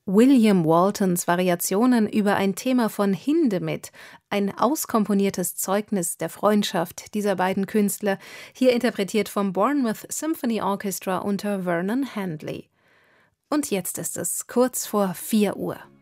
William Waltons Variationen über ein Thema von Hindemith, ein auskomponiertes Zeugnis der Freundschaft dieser beiden Künstler, hier interpretiert vom Bournemouth Symphony Orchestra unter Vernon Handley. Und jetzt ist es kurz vor 4 Uhr.